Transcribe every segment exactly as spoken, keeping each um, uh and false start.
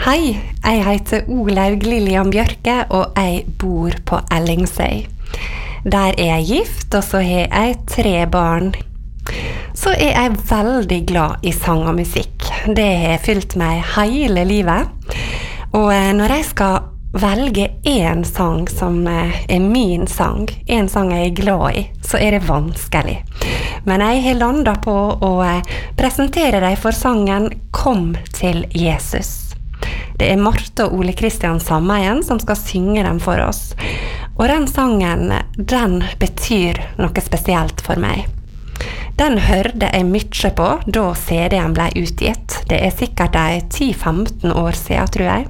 Hei, jeg heter Olaug Lillian Bjørke, og jeg bor på Ellingsøy. Der er jeg gift, og så har jeg tre barn. Så er jeg veldig glad i sang og musikk. Det har fylt meg hele livet. Og når jeg skal velge en sang som er min sang, en sang jeg er glad i, så er det vanskelig. Men jeg har landet på å presentere deg for sangen «Kom til Jesus». Det er Marte og Ole Kristian Sammeien som skal synge den for oss. Og den sangen, den betyr noe spesielt for meg. Den hørte jeg mye på da C D-en ble utgitt. Det er sikkert ti til femten år siden, tror jeg.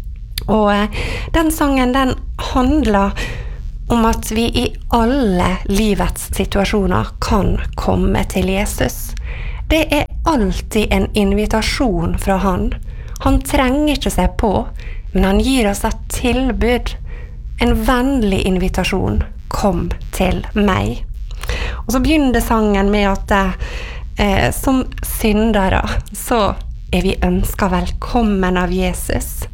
Og den sangen, den handler om at vi i alle livets situasjoner kan komme til Jesus. Det er alltid en invitasjon fra han. Han trenger ikke seg på, men han gir oss et tilbud, en vennlig invitasjon. Kom til meg. Og så begynner sangen med at eh, som syndere, så er vi ønsket velkommen av Jesus.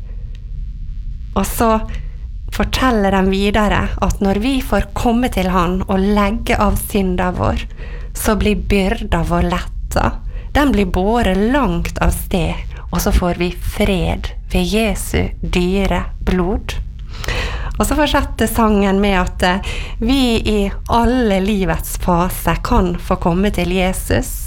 Og så forteller den videre at når vi får komme til han og legge av synda vår, så blir byrda vår letta. Den blir båret langt av sted, og så får vi fred ved Jesu dyre blod. Og så fortsetter sangen med at vi i alle livets fase kan få komme til Jesus,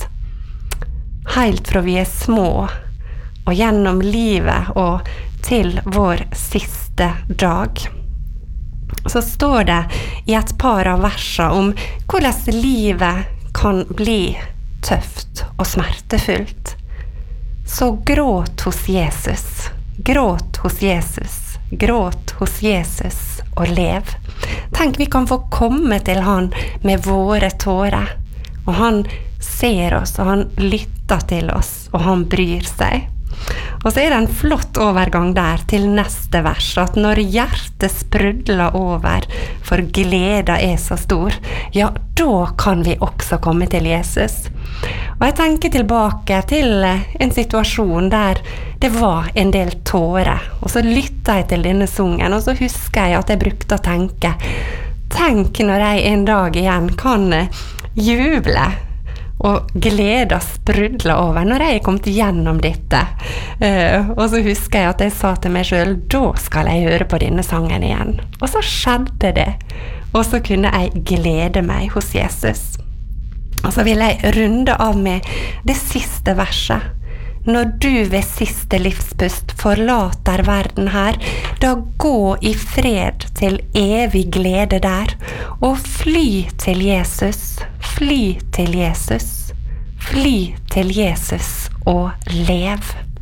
helt fra vi er små, og gjennom livet og til vår siste dag. Så står det i et par av versene om hvordan livet kan bli tøft og smertefullt. Så gråt hos Jesus, gråt hos Jesus, gråt hos Jesus og lev. Tenk, vi kan få komme til han med våre tårer, og han ser oss, og han lytter til oss, og han bryr seg. Og så er det en flott overgang der til neste vers, at når hjertet sprudler over, for gleda er så stor, ja, da kan vi også komme til Jesus. Og jeg tenker tilbake til en situasjon der det var en del tårer, og så lyttet jeg til denne sungen, og så husker jeg at jeg brukte å tenke, tenk når jeg en dag igjen kan juble, og gleda sprudla over når jeg er kommet gjennom dette. Uh, og så husker jeg at jeg sa til meg selv, da skal jeg høre på denne sangen igjen. Og så skjedde det, og så kunne jeg glede meg hos Jesus. Og så vil jeg runde av med det siste verset. Når du ved siste livspust forlater verden her, da gå i fred til evig glede der, og fly til Jesus, fly til Jesus, fly til Jesus og lev.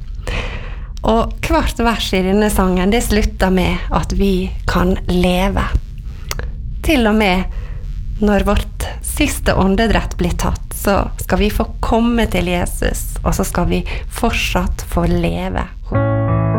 Og hvert vers i denne sangen, det slutter med at vi kan leve. Til og med når vårt siste åndedrett blir tatt, så skal vi få komme til Jesus, og så skal vi fortsatt få leve.